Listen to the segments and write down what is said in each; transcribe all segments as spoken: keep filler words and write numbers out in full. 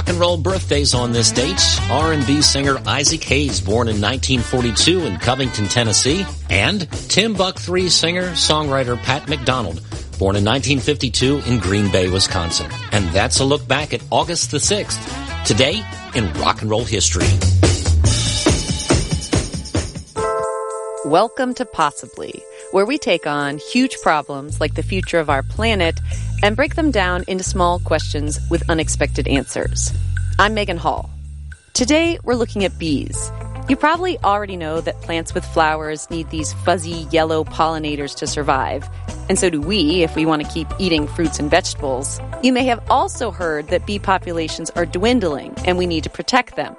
rock and roll birthdays on this date. R and B singer Isaac Hayes, born in nineteen forty-two in Covington, Tennessee. And Timbuk three singer, songwriter Pat McDonald, born in nineteen fifty-two in Green Bay, Wisconsin. And that's a look back at August the sixth, today in rock and roll history. Welcome to Possibly, where we take on huge problems like the future of our planet and break them down into small questions with unexpected answers. I'm Megan Hall. Today, we're looking at bees. You probably already know that plants with flowers need these fuzzy yellow pollinators to survive, and so do we if we want to keep eating fruits and vegetables. You may have also heard that bee populations are dwindling and we need to protect them.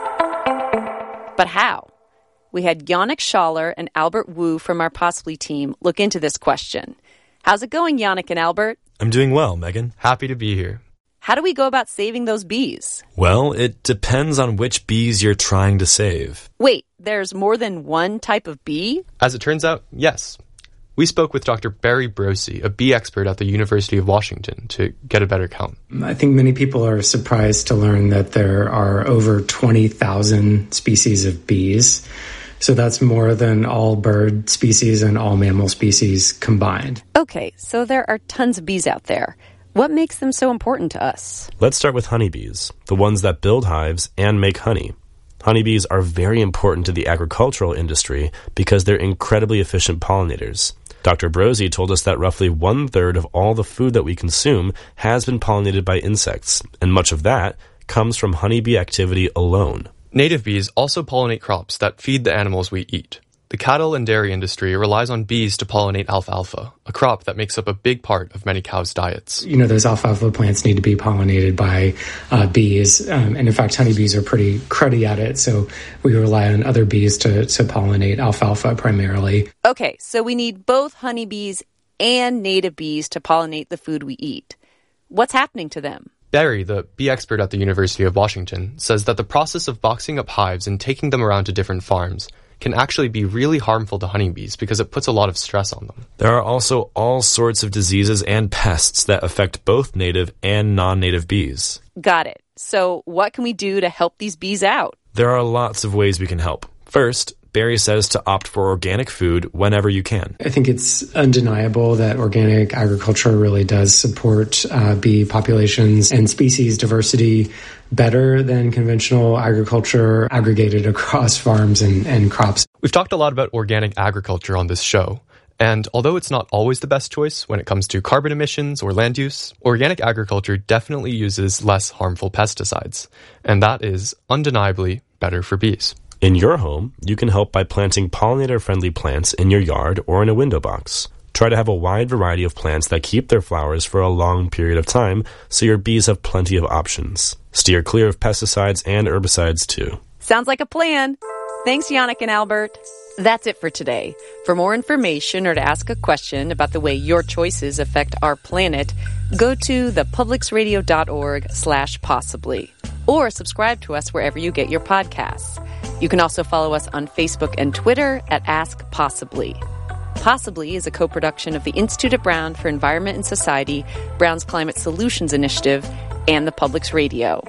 But how? We had Yannick Schaller and Albert Wu from our Possibly team look into this question. How's it going, Yannick and Albert? I'm doing well, Megan. Happy to be here. How do we go about saving those bees? Well, it depends on which bees you're trying to save. Wait, there's more than one type of bee? As it turns out, yes. We spoke with Doctor Barry Brosi, a bee expert at the University of Washington, to get a better count. I think many people are surprised to learn that there are over twenty thousand species of bees. So that's more than all bird species and all mammal species combined. Okay, so there are tons of bees out there. What makes them so important to us? Let's start with honeybees, the ones that build hives and make honey. Honeybees are very important to the agricultural industry because they're incredibly efficient pollinators. Doctor Brosi told us that roughly one-third of all the food that we consume has been pollinated by insects, and much of that comes from honeybee activity alone. Native bees also pollinate crops that feed the animals we eat. The cattle and dairy industry relies on bees to pollinate alfalfa, a crop that makes up a big part of many cows' diets. You know, those alfalfa plants need to be pollinated by uh, bees. Um, and in fact, honeybees are pretty cruddy at it. So we rely on other bees to, to pollinate alfalfa primarily. Okay, so we need both honeybees and native bees to pollinate the food we eat. What's happening to them? Barry, the bee expert at the University of Washington, says that the process of boxing up hives and taking them around to different farms can actually be really harmful to honeybees because it puts a lot of stress on them. There are also all sorts of diseases and pests that affect both native and non-native bees. Got it. So what can we do to help these bees out? There are lots of ways we can help. First, Barry says to opt for organic food whenever you can. I think it's undeniable that organic agriculture really does support uh, bee populations and species diversity better than conventional agriculture aggregated across farms and, and crops. We've talked a lot about organic agriculture on this show, and although it's not always the best choice when it comes to carbon emissions or land use, organic agriculture definitely uses less harmful pesticides, and that is undeniably better for bees. In your home, you can help by planting pollinator-friendly plants in your yard or in a window box. Try to have a wide variety of plants that keep their flowers for a long period of time so your bees have plenty of options. Steer clear of pesticides and herbicides, too. Sounds like a plan. Thanks, Yannick and Albert. That's it for today. For more information or to ask a question about the way your choices affect our planet, go to thepublicsradio.org slash possibly or subscribe to us wherever you get your podcasts. You can also follow us on Facebook and Twitter at Ask Possibly. Possibly is a co-production of the Institute at Brown for Environment and Society, Brown's Climate Solutions Initiative, and the Public's Radio.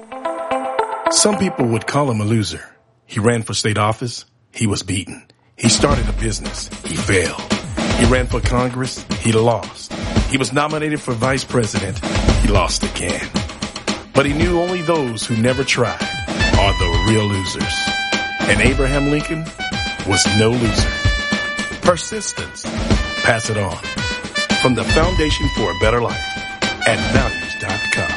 Some people would call him a loser. He ran for state office. He was beaten. He started a business. He failed. He ran for Congress. He lost. He was nominated for vice president. He lost again. But he knew only those who never tried are the real losers. And Abraham Lincoln was no loser. Persistence. Pass it on. From the Foundation for a Better Life at values dot com.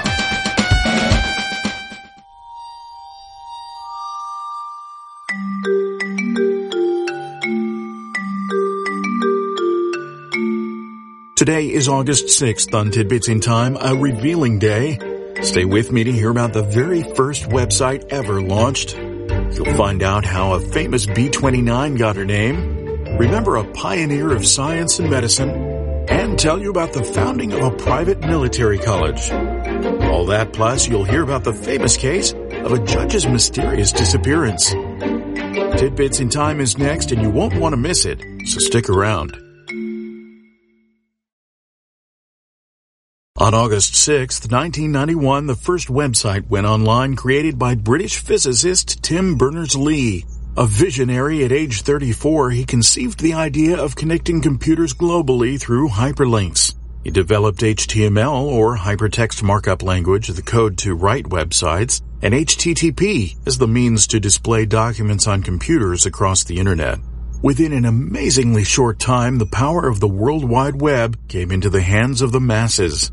Today is August sixth on Tidbits in Time, a revealing day. Stay with me to hear about the very first website ever launched. You'll find out how a famous B twenty-nine got her name, remember a pioneer of science and medicine, and tell you about the founding of a private military college. All that plus you'll hear about the famous case of a judge's mysterious disappearance. Tidbits in Time is next and you won't want to miss it, so stick around. On August sixth, nineteen ninety-one, the first website went online created by British physicist Tim Berners-Lee. A visionary at age thirty-four, he conceived the idea of connecting computers globally through hyperlinks. He developed H T M L, or Hypertext Markup Language, the code to write websites, and H T T P as the means to display documents on computers across the Internet. Within an amazingly short time, the power of the World Wide Web came into the hands of the masses.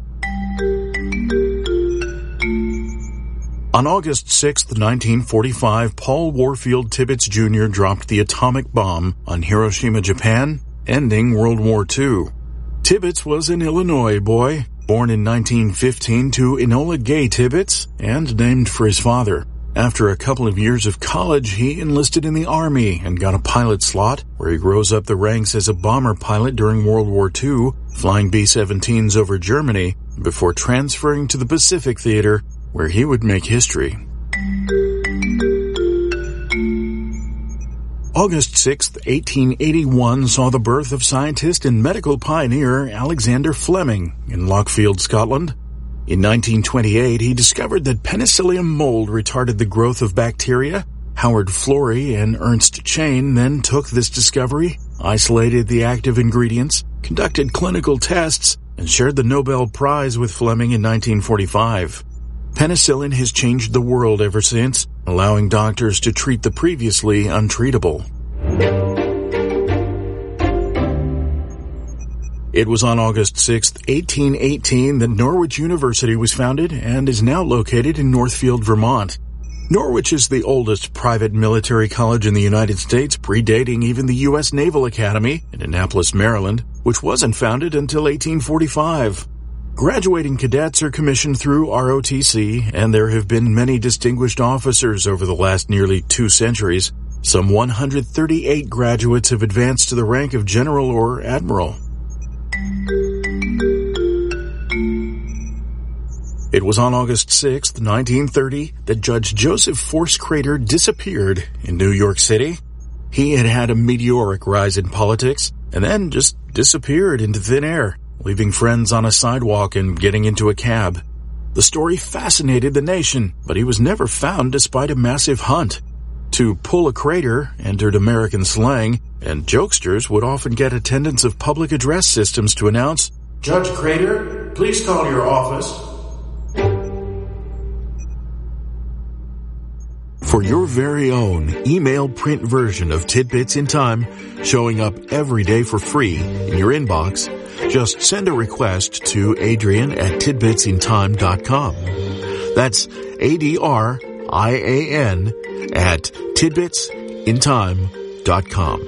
On August sixth, nineteen forty-five, Paul Warfield Tibbets Junior dropped the atomic bomb on Hiroshima, Japan, ending World War Two. Tibbets was an Illinois boy, born in nineteen fifteen to Enola Gay Tibbets, and named for his father. After a couple of years of college, he enlisted in the Army and got a pilot slot, where he rose up the ranks as a bomber pilot during World War Two, flying B seventeens over Germany, before transferring to the Pacific Theater, where he would make history. August sixth, eighteen eighty-one saw the birth of scientist and medical pioneer Alexander Fleming in Lockfield, Scotland. In nineteen twenty-eight, he discovered that penicillium mold retarded the growth of bacteria. Howard Florey and Ernst Chain then took this discovery, isolated the active ingredients, conducted clinical tests, and shared the Nobel Prize with Fleming in nineteen forty-five. Penicillin has changed the world ever since, allowing doctors to treat the previously untreatable. It was on August sixth, eighteen eighteen, that Norwich University was founded and is now located in Northfield, Vermont. Norwich is the oldest private military college in the United States, predating even the U S Naval Academy in Annapolis, Maryland, which wasn't founded until eighteen forty-five. Graduating cadets are commissioned through R O T C, and there have been many distinguished officers over the last nearly two centuries. Some one hundred thirty-eight graduates have advanced to the rank of general or admiral. It was on August sixth, nineteen thirty, that Judge Joseph Force Crater disappeared in New York City. He had had a meteoric rise in politics and then just disappeared into thin air, leaving friends on a sidewalk and getting into a cab. The story fascinated the nation, but he was never found despite a massive hunt. To pull a crater entered American slang, and jokesters would often get attendants of public address systems to announce, "Judge Crater, please call your office." For your very own email print version of Tidbits in Time, showing up every day for free in your inbox, just send a request to Adrian at tidbits in time dot com. That's A D R I A N at tidbits in time dot com.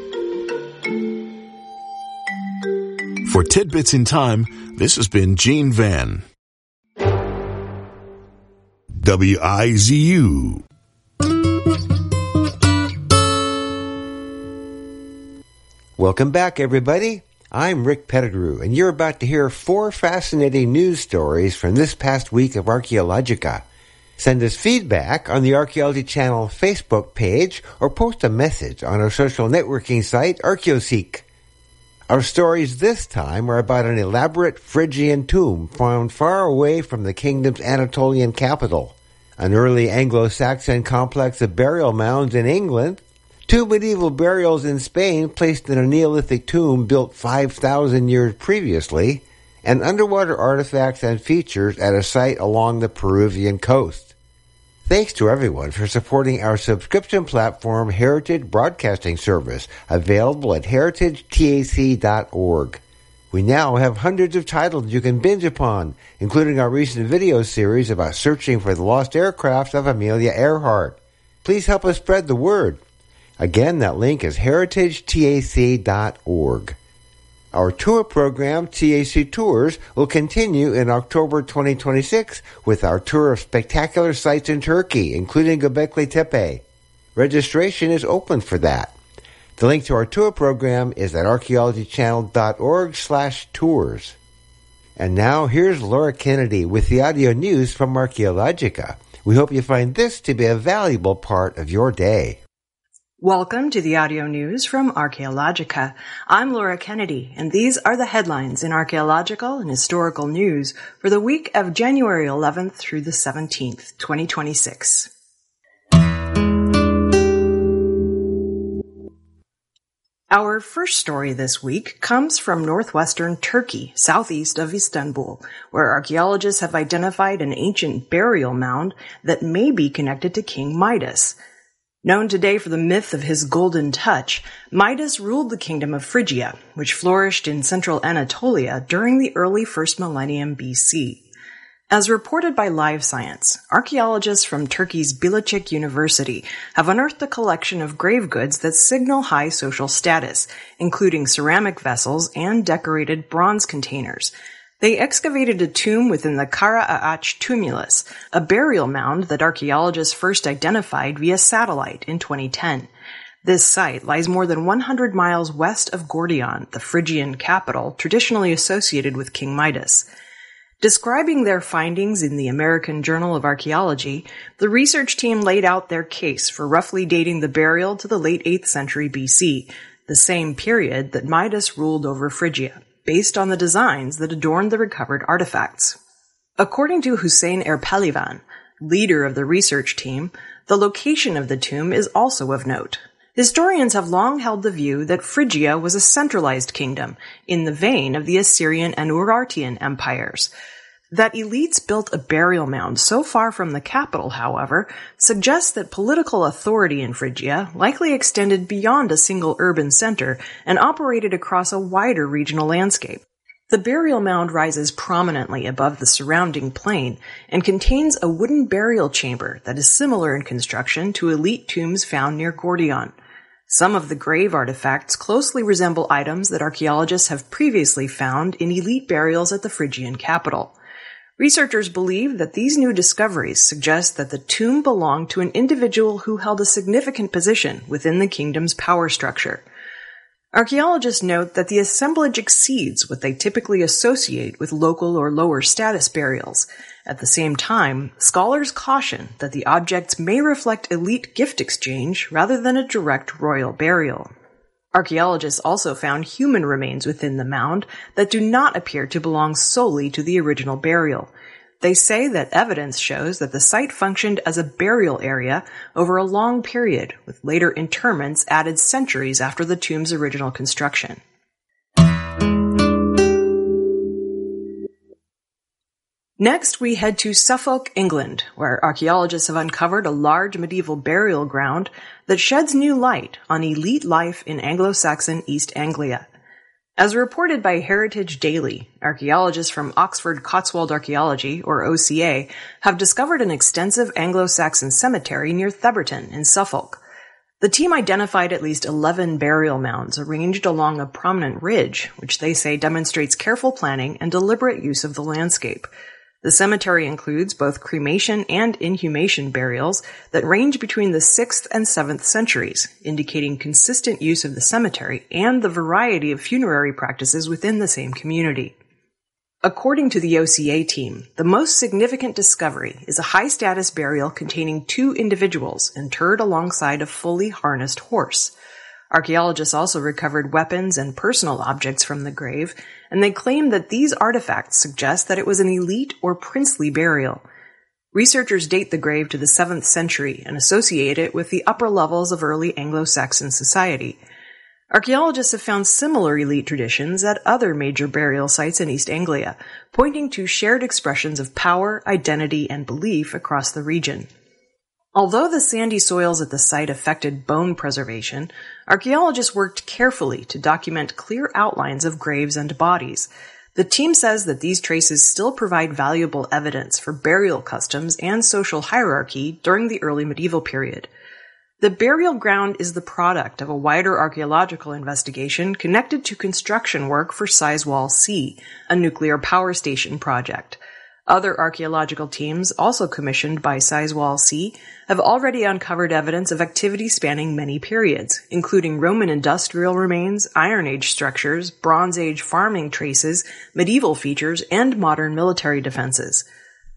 For Tidbits in Time, this has been Gene Van. W I Z U. Welcome back, everybody. I'm Rick Pettigrew, and you're about to hear four fascinating news stories from this past week of Archaeologica. Send us feedback on the Archaeology Channel Facebook page or post a message on our social networking site, ArchaeoSeek. Our stories this time are about an elaborate Phrygian tomb found far away from the kingdom's Anatolian capital, an early Anglo-Saxon complex of burial mounds in England, two medieval burials in Spain placed in a Neolithic tomb built five thousand years previously, and underwater artifacts and features at a site along the Peruvian coast. Thanks to everyone for supporting our subscription platform Heritage Broadcasting Service, available at heritage tac dot org. We now have hundreds of titles you can binge upon, including our recent video series about searching for the lost aircraft of Amelia Earhart. Please help us spread the word. Again, that link is heritage tac dot org. Our tour program, T A C Tours, will continue in October twenty twenty-six with our tour of spectacular sites in Turkey, including Göbekli Tepe. Registration is open for that. The link to our tour program is at archaeology channel dot org slash tours. And now here's Laura Kennedy with the audio news from Archaeologica. We hope you find this to be a valuable part of your day. Welcome to the audio news from Archaeologica. I'm Laura Kennedy, and these are the headlines in archaeological and historical news for the week of January eleventh through the seventeenth, twenty twenty-six. Our first story this week comes from northwestern Turkey, southeast of Istanbul, where archaeologists have identified an ancient burial mound that may be connected to King Midas. Known today for the myth of his golden touch, Midas ruled the kingdom of Phrygia, which flourished in central Anatolia during the early first millennium B C. As reported by Live Science, archaeologists from Turkey's Bilecik University have unearthed a collection of grave goods that signal high social status, including ceramic vessels and decorated bronze containers. They excavated a tomb within the Kara Ağaç tumulus, a burial mound that archaeologists first identified via satellite in twenty ten. This site lies more than one hundred miles west of Gordion, the Phrygian capital traditionally associated with King Midas. Describing their findings in the American Journal of Archaeology, the research team laid out their case for roughly dating the burial to the late eighth century B C, the same period that Midas ruled over Phrygia, based on the designs that adorned the recovered artifacts. According to Hüseyin Erpelivan, leader of the research team, the location of the tomb is also of note. Historians have long held the view that Phrygia was a centralized kingdom, in the vein of the Assyrian and Urartian empires. That elites built a burial mound so far from the capital, however, suggests that political authority in Phrygia likely extended beyond a single urban center and operated across a wider regional landscape. The burial mound rises prominently above the surrounding plain and contains a wooden burial chamber that is similar in construction to elite tombs found near Gordion. Some of the grave artifacts closely resemble items that archaeologists have previously found in elite burials at the Phrygian capital. Researchers believe that these new discoveries suggest that the tomb belonged to an individual who held a significant position within the kingdom's power structure. Archaeologists note that the assemblage exceeds what they typically associate with local or lower status burials. At the same time, scholars caution that the objects may reflect elite gift exchange rather than a direct royal burial. Archaeologists also found human remains within the mound that do not appear to belong solely to the original burial. They say that evidence shows that the site functioned as a burial area over a long period, with later interments added centuries after the tomb's original construction. Next, we head to Suffolk, England, where archaeologists have uncovered a large medieval burial ground that sheds new light on elite life in Anglo-Saxon East Anglia. As reported by Heritage Daily, archaeologists from Oxford Cotswold Archaeology, or O C A, have discovered an extensive Anglo-Saxon cemetery near Theberton in Suffolk. The team identified at least eleven burial mounds arranged along a prominent ridge, which they say demonstrates careful planning and deliberate use of the landscape. The cemetery includes both cremation and inhumation burials that range between the sixth and seventh centuries, indicating consistent use of the cemetery and the variety of funerary practices within the same community. According to the O C A team, the most significant discovery is a high-status burial containing two individuals interred alongside a fully harnessed horse. Archaeologists also recovered weapons and personal objects from the grave, and they claim that these artifacts suggest that it was an elite or princely burial. Researchers date the grave to the seventh century and associate it with the upper levels of early Anglo-Saxon society. Archaeologists have found similar elite traditions at other major burial sites in East Anglia, pointing to shared expressions of power, identity, and belief across the region. Although the sandy soils at the site affected bone preservation, archaeologists worked carefully to document clear outlines of graves and bodies. The team says that these traces still provide valuable evidence for burial customs and social hierarchy during the early medieval period. The burial ground is the product of a wider archaeological investigation connected to construction work for Sizewell C, a nuclear power station project. Other archaeological teams, also commissioned by Sizewell C, have already uncovered evidence of activity spanning many periods, including Roman industrial remains, Iron Age structures, Bronze Age farming traces, medieval features, and modern military defenses.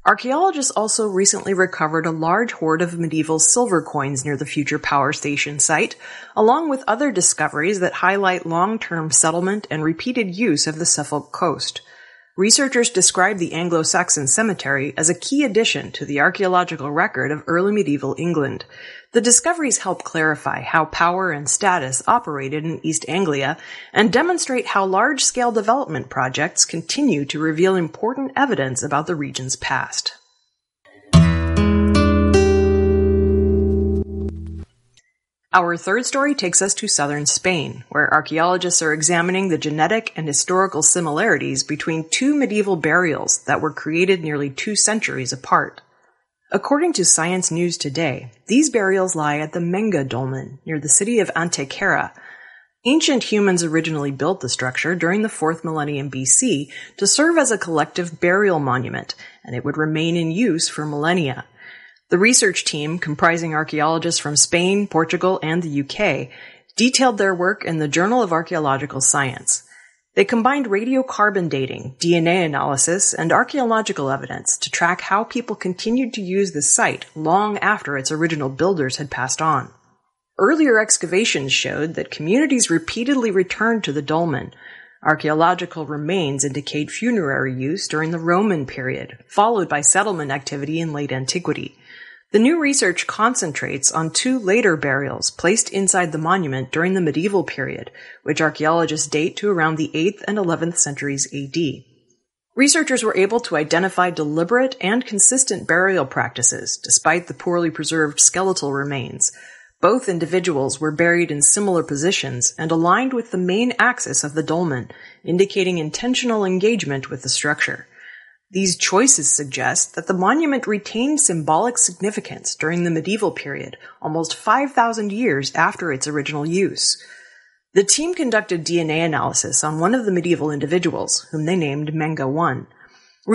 Archaeologists also recently recovered a large hoard of medieval silver coins near the future power station site, along with other discoveries that highlight long-term settlement and repeated use of the Suffolk coast. Researchers describe the Anglo-Saxon cemetery as a key addition to the archaeological record of early medieval England. The discoveries help clarify how power and status operated in East Anglia and demonstrate how large-scale development projects continue to reveal important evidence about the region's past. Our third story takes us to southern Spain, where archaeologists are examining the genetic and historical similarities between two medieval burials that were created nearly two centuries apart. According to Science News Today, these burials lie at the Menga Dolmen, near the city of Antequera. Ancient humans originally built the structure during the fourth millennium B C to serve as a collective burial monument, and it would remain in use for millennia. The research team, comprising archaeologists from Spain, Portugal, and the U K, detailed their work in the Journal of Archaeological Science. They combined radiocarbon dating, D N A analysis, and archaeological evidence to track how people continued to use the site long after its original builders had passed on. Earlier excavations showed that communities repeatedly returned to the dolmen. Archaeological remains indicate funerary use during the Roman period, followed by settlement activity in late antiquity. The new research concentrates on two later burials placed inside the monument during the medieval period, which archaeologists date to around the eighth and eleventh centuries A D. Researchers were able to identify deliberate and consistent burial practices despite the poorly preserved skeletal remains. Both individuals were buried in similar positions and aligned with the main axis of the dolmen, indicating intentional engagement with the structure. These choices suggest that the monument retained symbolic significance during the medieval period, almost five thousand years after its original use. The team conducted D N A analysis on one of the medieval individuals, whom they named Menga one.